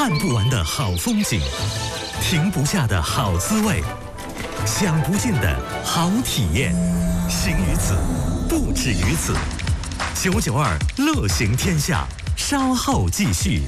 看不完的好风景，停不下的好滋味，享不尽的好体验。行于此，不止于此。992乐行天下，稍后继续。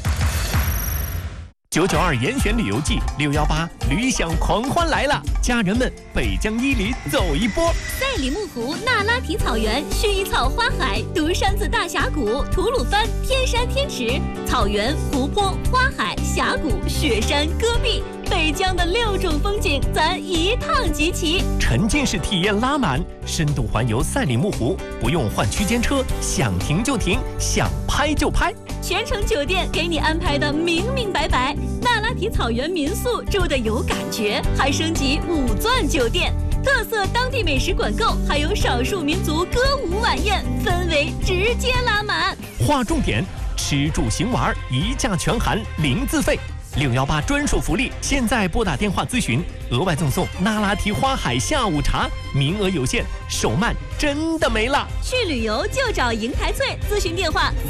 992严选旅游季，618旅享狂欢来了！家人们，北疆伊犁走一波。 赛里木湖、那拉提草原、薰衣草花海、独山子大峡谷、吐鲁番、天山天池、草原、湖泊、花海、峡谷、雪山、戈壁，北疆的6种风景，咱一趟集齐。 沉浸式体验拉满，深度环游赛里木湖，不用换区间车，想停就停，想拍就拍。 全程酒店给你安排的明明白白，那拉提草原民宿住的有感觉，还升级5钻酒店，特色当地美食管够，还有少数民族歌舞晚宴，氛围直接拉满。 划重点，吃住行玩一价全含，零自费。618专属福利，现在拨打电话咨询，额外赠送那拉提花海下午茶，名额有限，手慢真的没了。 去旅游就找银台翠，咨询电话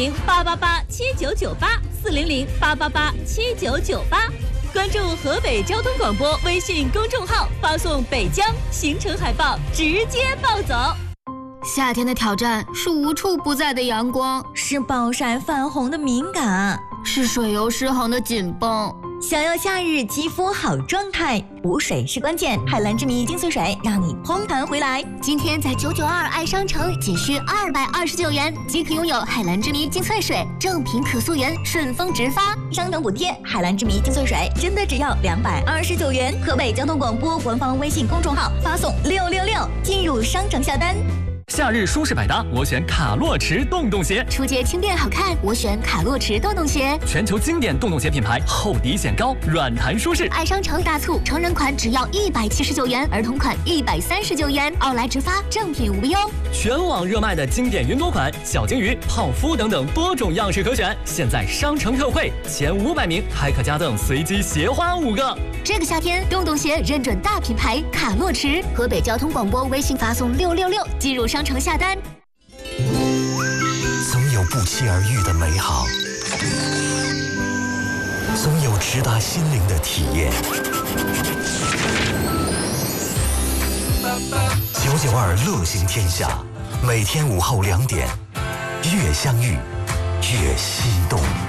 400-888-7998，400-888-7998。关注河北交通广播微信公众号，发送北疆行程海报，直接报走。 夏天的挑战是无处不在的阳光， 是暴晒泛红的敏感， 是水油失衡的紧绷。 想要夏日肌肤好状态，补水是关键。海蓝之谜精粹水让你嘭弹回来。 今天在992爱商城仅需229元即可拥有海蓝之谜精粹水，正品可溯源，顺丰直发， 商城补贴。海蓝之谜精粹水真的只要229元。河北交通广播官方微信公众号发送666进入商城下单。 夏日舒适百搭，我选卡洛驰洞洞鞋。 出街轻便好看，我选卡洛驰洞洞鞋。 全球经典洞洞鞋品牌，厚底显高，软弹舒适。 爱商城大促，成人款只要179元，儿童款139元，奥莱直发，正品无忧。 全网热卖的经典云朵款，小金鱼、泡芙等等多种样式可选。现在商城特惠，前500名还可加赠随机鞋花5个。 这个夏天，洞洞鞋认准大品牌卡洛驰。河北交通广播微信发送666进入商城下单。 总有不期而遇的美好，总有直达心灵的体验。992乐行天下，每天午后2点，越相遇越心动。